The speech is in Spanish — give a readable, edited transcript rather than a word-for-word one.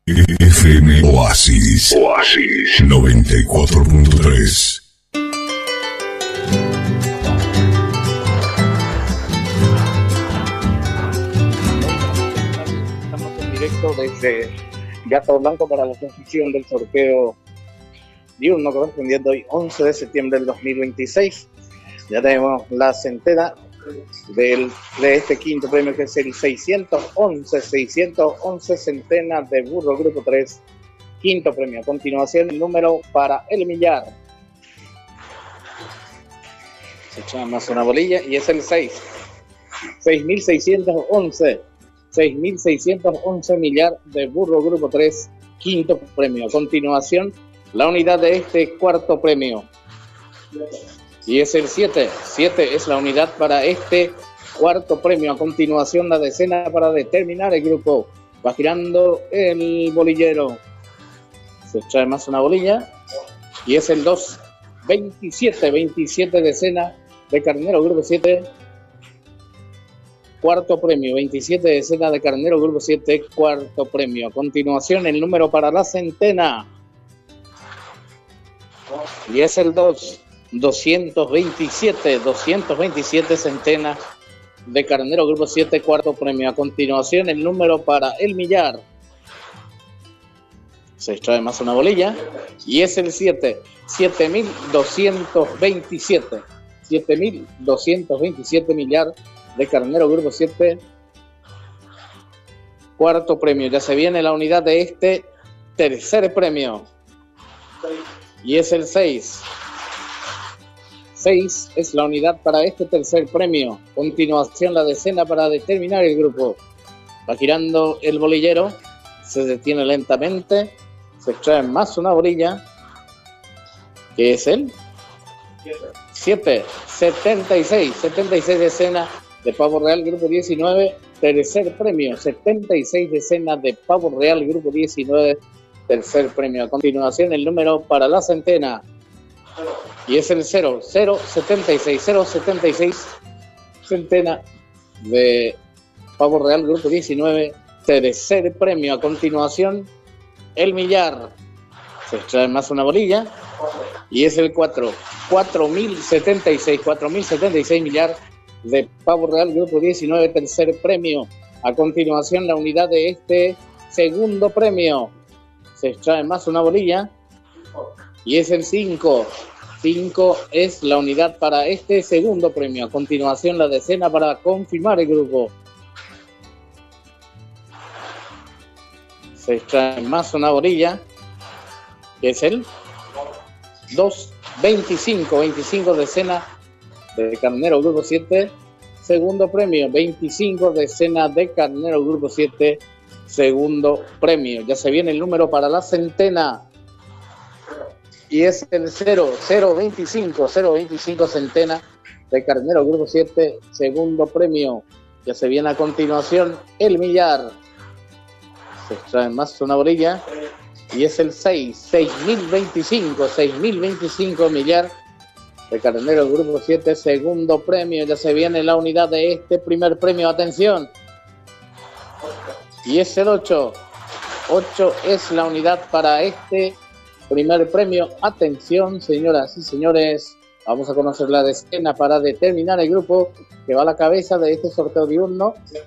FM Oasis 94.3. Estamos en directo desde Gato Blanco para la transmisión del sorteo diurno correspondiente hoy 11 de septiembre del 2026. Ya tenemos la centena de este quinto premio, que es el 611 centenas de burro grupo 3, quinto premio. A continuación, el número para el millar. Se echa más una bolilla y es el 6.611 millar de burro grupo 3, quinto premio. A continuación, la unidad de este cuarto premio. Y es el 7. 7 es la unidad para este cuarto premio. A continuación, la decena para determinar el grupo. Va girando el bolillero. Se echa más una bolilla. Y es el 2. 27 decena de carnero grupo 7. Cuarto premio. 27 decena de carnero grupo 7. Cuarto premio. A continuación, el número para la centena. Y es el 2. 227 centenas de carnero grupo 7, cuarto premio. A continuación, el número para el millar. Se extrae más una bolilla y es el 7. 7.227 millar de carnero grupo 7, cuarto premio. Ya se viene la unidad de este tercer premio y es el 6. 6 es la unidad para este tercer premio. Continuación, la decena para determinar el grupo. Va girando el bolillero, se detiene lentamente, se extrae más una bolilla, que es el 7. 76 decenas de pavo real grupo 19, tercer premio. 76 decenas de pavo real grupo 19, tercer premio. A continuación, el número para la centena. Y es el 076 centena de pavo real grupo 19, tercer premio. A continuación, el millar. Se extrae más una bolilla y es el 4.076 millar de pavo real grupo 19, tercer premio. A continuación, la unidad de este segundo premio. Se extrae más una bolilla y es el 5. 5 es la unidad para este segundo premio. A continuación, la decena para confirmar el grupo. Se extrae más una bolilla, que es el 2. 25 decena de carnero grupo 7, segundo premio. 25 decena de carnero grupo 7, segundo premio. Ya se viene el número para la centena. Y es el 025 centena de carnero grupo 7, segundo premio. Ya se viene a continuación el millar. Se extrae más una bolilla y es el 6.025 millar de carnero grupo 7, segundo premio. Ya se viene la unidad de este primer premio. Atención. Y es el 8. 8 es la unidad para este primer premio. Atención, señoras y señores, vamos a conocer la decena para determinar el grupo que va a la cabeza de este sorteo diurno.